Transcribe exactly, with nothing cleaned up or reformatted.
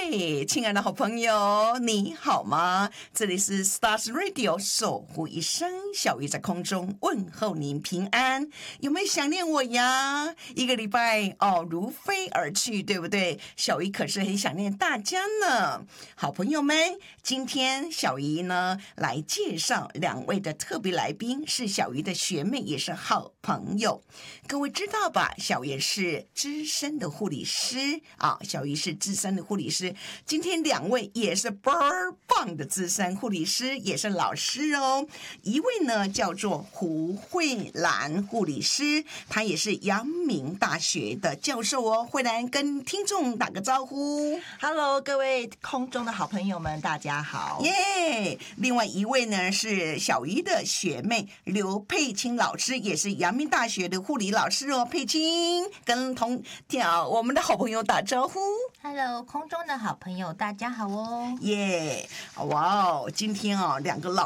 嘿，亲爱的好朋友，你好吗？这里是 Stars Radio 守护一生，小鱼在空中问候您平安。有没有想念我呀？一个礼拜哦，如飞而去，对不对？小鱼可是很想念大家呢。好朋友们，今天小鱼呢来介绍两位的特别来宾，是小鱼的学妹，也是好朋友。各位知道吧？小鱼是资深的护理师啊，小鱼是资深的护理师。今天两位也是倍儿棒的资深护理师，也是老师哦。一位呢叫做胡慧兰护理师，她也是阳明大学的教授哦。慧兰跟听众打个招呼。 Hello， 各位空中的好朋友们，大家好。 耶、yeah! 另外一位呢是小鱼的学妹刘佩青老师，也是阳明大学的护理老师哦。佩青跟同条我们的好朋友打招呼。 Hello， 空中的好朋友，大家好哦！ 耶，哇哦，今天哦，两个老